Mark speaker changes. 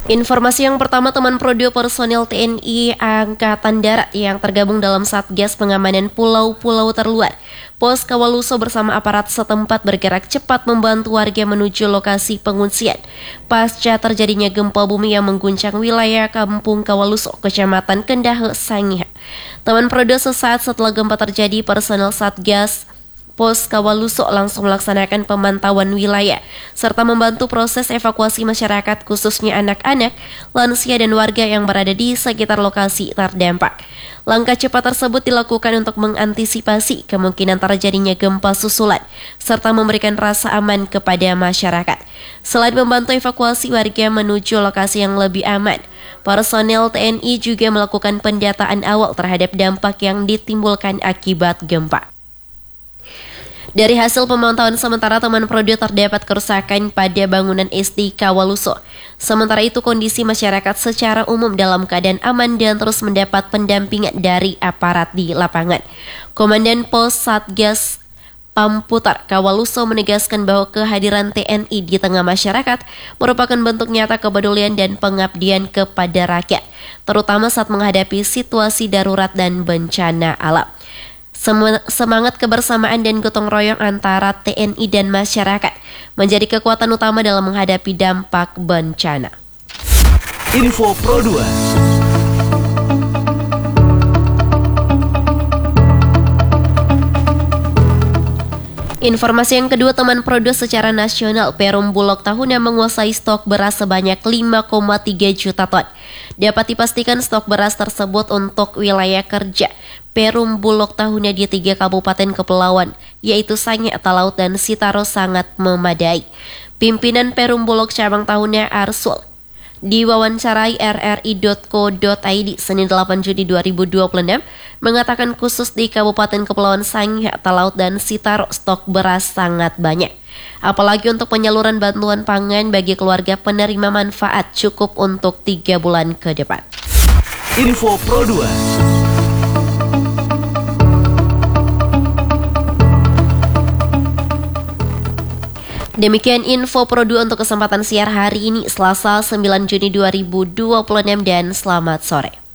Speaker 1: Informasi yang pertama, teman Prodio personil TNI Angkatan Darat yang tergabung dalam Satgas Pengamanan Pulau-Pulau Terluar, Pos Kawaluso bersama aparat setempat bergerak cepat membantu warga menuju lokasi pengungsian pasca terjadinya gempa bumi yang mengguncang wilayah Kampung Kawaluso, Kecamatan Kendahe, Sangihe. Teman Prodio sesaat setelah gempa terjadi, personel Satgas Pos Kawaluso langsung melaksanakan pemantauan wilayah serta membantu proses evakuasi masyarakat, khususnya anak-anak, lansia dan warga yang berada di sekitar lokasi terdampak. Langkah cepat tersebut dilakukan untuk mengantisipasi kemungkinan terjadinya gempa susulan serta memberikan rasa aman kepada masyarakat. Selain membantu evakuasi warga menuju lokasi yang lebih aman, personel TNI juga melakukan pendataan awal terhadap dampak yang ditimbulkan akibat gempa. Dari hasil pemantauan sementara, teman Prodio terdapat kerusakan pada bangunan SD Kawaluso. Sementara itu, kondisi masyarakat secara umum dalam keadaan aman dan terus mendapat pendampingan dari aparat di lapangan. Komandan Pos Satgas Pamputar Kawaluso menegaskan bahwa kehadiran TNI di tengah masyarakat merupakan bentuk nyata kepedulian dan pengabdian kepada rakyat, terutama saat menghadapi situasi darurat dan bencana alam. Semangat kebersamaan dan gotong royong antara TNI dan masyarakat menjadi kekuatan utama dalam menghadapi dampak bencana.
Speaker 2: Info Pro 2.
Speaker 1: Informasi yang kedua, teman Prodio secara nasional, Perum Bulog tahunan menguasai stok beras sebanyak 5,3 juta ton. Dapat dipastikan stok beras tersebut untuk wilayah kerja Perum Bulog tahunnya di 3 kabupaten kepulauan, yaitu Sangihe, Talaut, dan Sitaro sangat memadai. Pimpinan Perum Bulog cabang tahunnya Arsul diwawancarai rri.co.id Senin 8 Juni 2026 mengatakan khusus di Kabupaten Kepulauan Sangihe, Talaut, dan Sitaro stok beras sangat banyak. Apalagi untuk penyaluran bantuan pangan bagi keluarga penerima manfaat cukup untuk 3 bulan ke depan.
Speaker 2: Info Pro 2.
Speaker 1: Demikian info Pro 2 untuk kesempatan siar hari ini, Selasa 9 Juni 2026, dan selamat sore.